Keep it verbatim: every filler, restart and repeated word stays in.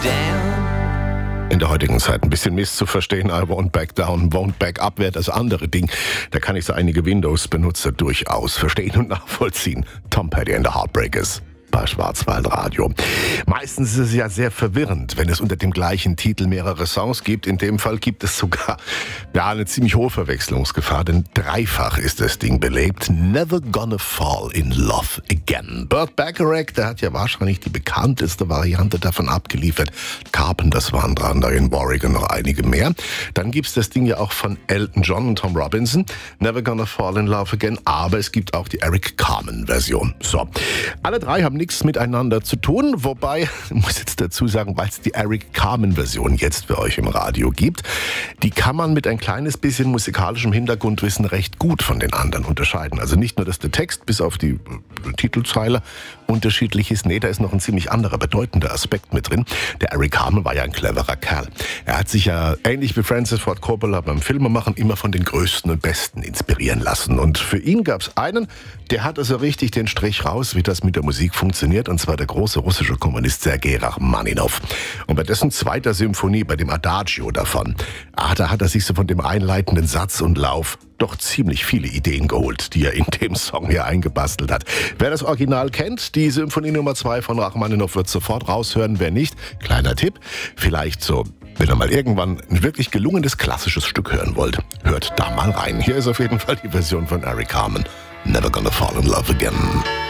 down. In der heutigen Zeit ein bisschen Mist zu verstehen, I won't back down, won't back up wäre das andere Ding. Da kann ich so einige Windows-Benutzer durchaus verstehen und nachvollziehen. Tom Petty and the Heartbreakers bei Schwarzwaldradio. Meistens ist es ja sehr verwirrend, wenn es unter dem gleichen Titel mehrere Songs gibt. In dem Fall gibt es sogar ja, eine ziemlich hohe Verwechslungsgefahr, denn dreifach ist das Ding belegt. Never Gonna Fall in Love Again. Burt Bacharach, der hat ja wahrscheinlich die bekannteste Variante davon abgeliefert. Carpenters waren dran, Diane Warwick und noch einige mehr. Dann gibt es das Ding ja auch von Elton John und Tom Robinson. Never Gonna Fall in Love Again. Aber es gibt auch die Eric Carmen-Version. So, alle drei haben nichts miteinander zu tun, wobei, ich muss jetzt dazu sagen, weil es die Eric Carmen-Version jetzt für euch im Radio gibt, die kann man mit ein kleines bisschen musikalischem Hintergrundwissen recht gut von den anderen unterscheiden. Also nicht nur, dass der Text bis auf die Titelzeile unterschiedlich ist, nee, da ist noch ein ziemlich anderer, bedeutender Aspekt mit drin. Der Eric Carmen war ja ein cleverer Kerl. Er hat sich ja, ähnlich wie Francis Ford Coppola beim Filmemachen, immer von den Größten und Besten inspirieren lassen. Und für ihn gab es einen, der hat also richtig den Strich raus, wie das mit der Musik funktioniert, und zwar der große russische Komponist Sergei Rachmaninow. Und bei dessen zweiter Symphonie, bei dem Adagio davon, ah, da hat er sich so von dem einleitenden Satz und Lauf doch ziemlich viele Ideen geholt, die er in dem Song hier eingebastelt hat. Wer das Original kennt, die Symphonie Nummer zwei von Rachmaninow, wird sofort raushören. Wer nicht, kleiner Tipp, vielleicht so, wenn ihr mal irgendwann ein wirklich gelungenes klassisches Stück hören wollt, hört da mal rein. Hier ist auf jeden Fall die Version von Eric Carmen. Never Gonna Fall in Love Again.